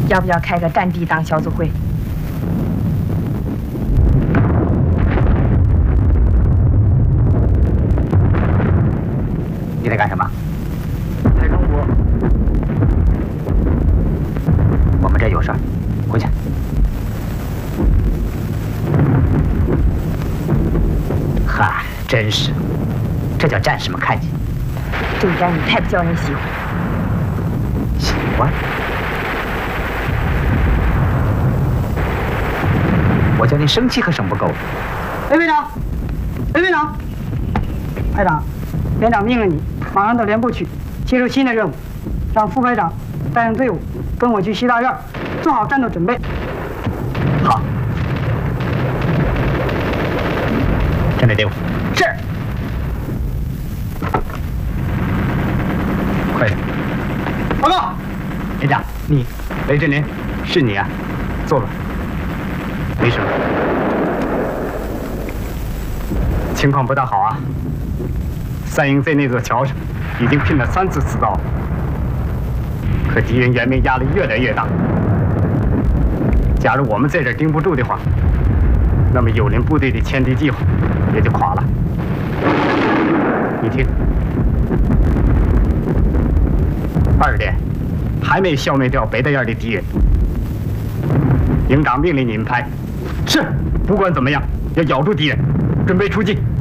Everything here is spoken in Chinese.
要不要开个战地党小组会？ 你在干什么？ 太空博。 我们这有事儿，回去。嗨，真是，这叫战士们看见。 这一战役太不叫人喜欢。 喜欢？我叫你生气可省不够。 连排长，连排长，排长，连长命令你马上到连部去接受新的任务，让副排长带领队伍跟我去西大院，做好战斗准备。 好。战队队伍。是。快点。 报告。 连长，你，雷震林，是你啊，坐吧。没什么。情况不大好啊。三营在那座桥上已经拼了3次刺刀，可敌人援兵压力越来越大。假如我们在这儿盯不住的话，那么友邻部队的歼敌计划也就垮了。你听，2连还没消灭掉北大院的敌人，营长命令你们排。是，不管怎么样要咬住敌人，准备出击。